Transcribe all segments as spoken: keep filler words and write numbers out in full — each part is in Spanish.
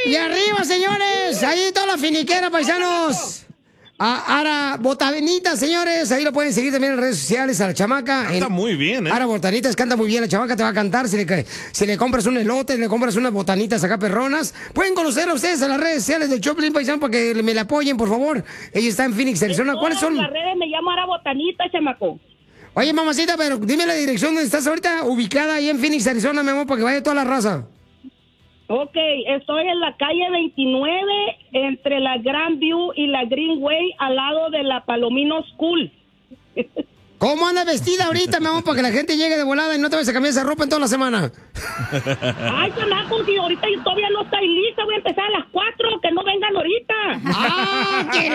Y arriba, señores. Ahí toda la finiquera, paisanos. A Ara Botanita, señores, ahí lo pueden seguir también en redes sociales a la chamaca. Canta en... muy bien, ¿eh? Ara Botanitas canta muy bien, la chamaca te va a cantar. Si le, si le compras un elote, le compras unas botanitas acá perronas. Pueden conocer a ustedes en las redes sociales del Choplin Paisano para que me la apoyen, por favor. Ella está en Phoenix, Arizona. ¿Cuáles son? En las redes me llamo Ara Botanita, chamaco. Oye, mamacita, pero dime la dirección donde estás ahorita ubicada ahí en Phoenix, Arizona, mi amor, para que vaya toda la raza. Ok, estoy en la calle veintinueve, entre la Grandview y la Greenway, al lado de la Palomino School. ¿Cómo andas vestida ahorita, mi amor, para que la gente llegue de volada y no te vayas a cambiar esa ropa en toda la semana? Ay, chamaco, si ahorita yo todavía no estoy lista, voy a empezar a las cuatro, que no vengan ahorita. ¡Ah, que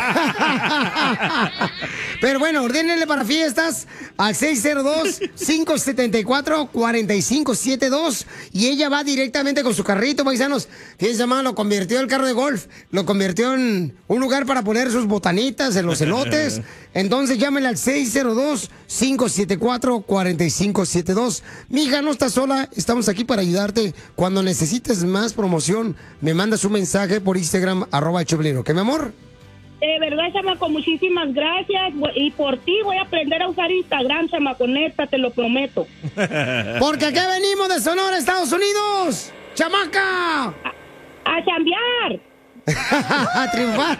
la... Pero bueno, ordénenle para fiestas al seis cero dos, cinco siete cuatro, cuatro cinco siete dos y ella va directamente con su carrito, paisanos. Fíjense, mamá, lo convirtió el carro de golf, lo convirtió en un lugar para poner sus botanitas en los elotes. Entonces llámenle al seis cero dos, cinco siete cuatro, cuatro cinco siete dos. Mija, no estás sola, estamos aquí para ayudarte. Cuando necesites más promoción, me mandas un mensaje por Instagram, arroba el Choplin, ¿ok, mi amor? De verdad, chamaco, muchísimas gracias. Y por ti voy a aprender a usar Instagram, chamaco, neta, te lo prometo. Porque acá venimos de Sonora, Estados Unidos. ¡Chamaca! A, a chambear. A triunfar.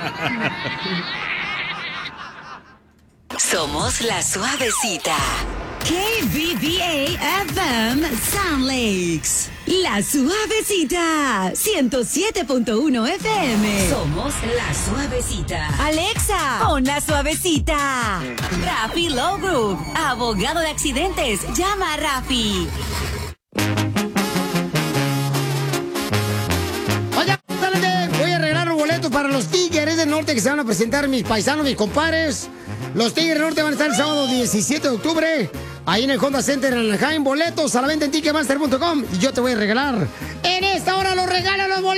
Somos la suavecita. K B B A F M Sound Lakes. La suavecita. ciento siete punto uno F M. Somos la suavecita. Alexa, pon la suavecita. Rafi Law Group. Abogado de accidentes. Llama a Rafi. Oye, voy a arreglar los boletos para los Tigres del Norte que se van a presentar mis paisanos, mis compadres. Los Tigres del Norte van a estar el sábado diecisiete de octubre, ahí en el Honda Center en Anaheim. Boletos a la venta en ticketmaster punto com y yo te voy a regalar. En esta hora los regalos los boletos.